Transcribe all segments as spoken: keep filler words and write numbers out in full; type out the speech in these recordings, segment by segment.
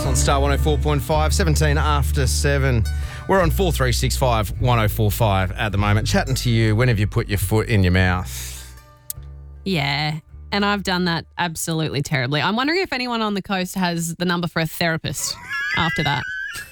on Star one oh four point five, seventeen after seven. We're on four three six five, one oh four five at the moment, chatting to you whenever you put your foot in your mouth. Yeah, and I've done that absolutely terribly. I'm wondering if anyone on the coast has the number for a therapist after that.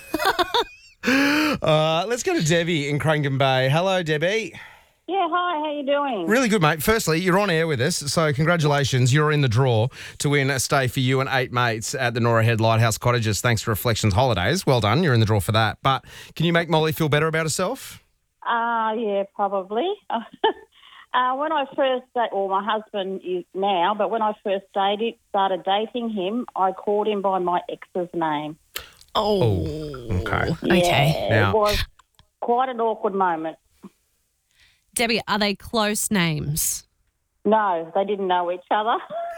Uh, let's go to Debbie in Crangham Bay. Hello, Debbie. Yeah, hi, how you doing? Really good, mate. Firstly, you're on air with us, so congratulations. You're in the draw to win a stay for you and eight mates at the Nora Head Lighthouse Cottages thanks to Reflections Holidays. Well done. You're in the draw for that. But can you make Molly feel better about herself? Uh, yeah, probably. uh, when I first, da- well, my husband is now, but when I first dated, started dating him, I called him by my ex's name. Oh, okay. Okay. Yeah, Now- it was quite an awkward moment. Debbie, are they close names? No, they didn't know each other.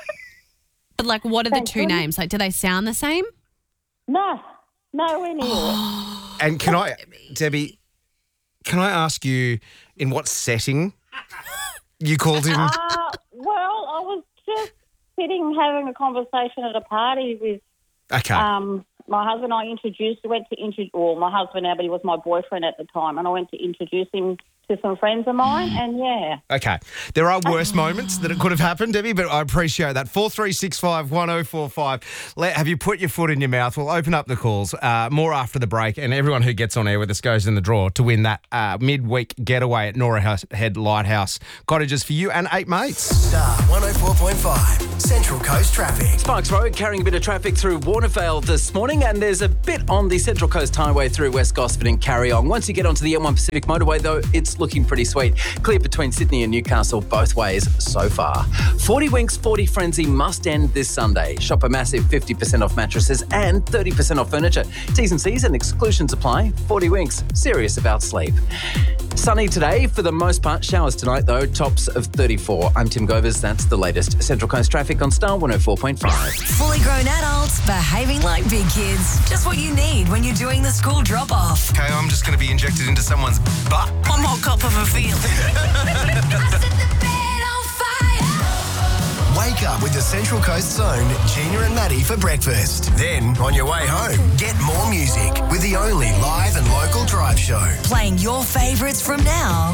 But, like, what are the Thank two goodness. names? Like, do they sound the same? No, nowhere near it. And can I, Debbie, can I ask you in what setting you called him? Uh, well, I was just sitting having a conversation at a party with Okay. um, my husband. I introduced, went to introduce, well, my husband now, but he was my boyfriend at the time, and I went to introduce him to some friends of mine, and yeah. Okay. There are worse moments that it could have happened, Debbie, but I appreciate that. four three six five, one oh four five. Let, have you put your foot in your mouth? We'll open up the calls uh, more after the break, and everyone who gets on air with us goes in the draw to win that uh, midweek getaway at Nora House, Head Lighthouse Cottages for you and eight mates. Star one oh four point five, Central Coast Traffic. Sparks Road carrying a bit of traffic through Warnervale this morning, and there's a bit on the Central Coast Highway through West Gosford and Carry On. Once you get onto the M one Pacific Motorway, though, it's looking pretty sweet. Clear between Sydney and Newcastle both ways so far. forty Winks forty Frenzy must end this Sunday. Shop a massive fifty percent off mattresses and thirty percent off furniture. T's and C's and exclusions apply. forty Winks, serious about sleep. Sunny today for the most part. Showers tonight, though. Tops of thirty-four. I'm Tim Govers. That's the latest Central Coast traffic on Star one oh four point five. Fully grown adults behaving like big kids. Just what you need when you're doing the school drop-off. Okay, I'm just going to be injected into someone's butt. One more cup of a feel. Wake up with the Central Coast's own Gina and Maddie for breakfast. Then, on your way home, get more music with the only live and local drive show. Playing your favourites from now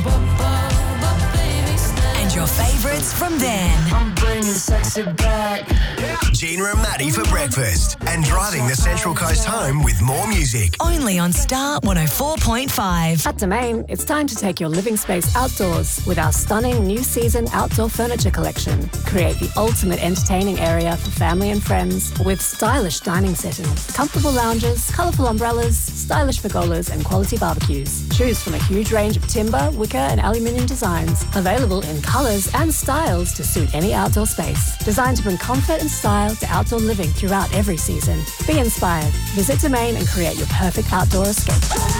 and your favourites from then. Gina and Maddie for breakfast and driving the Central Coast home with more music. Only on Star one oh four point five. At Domain, it's time to take your living space outdoors with our stunning new season outdoor furniture collection. Create the ultimate entertaining area for family and friends with stylish dining settings, comfortable lounges, colourful umbrellas, stylish pergolas and quality barbecues. Choose from a huge range of timber, wicker and aluminium designs, available in colours and styles to suit any outdoor space. Designed to bring comfort and style to outdoor living throughout every season. Be inspired. Visit Domain and create your perfect outdoor escape.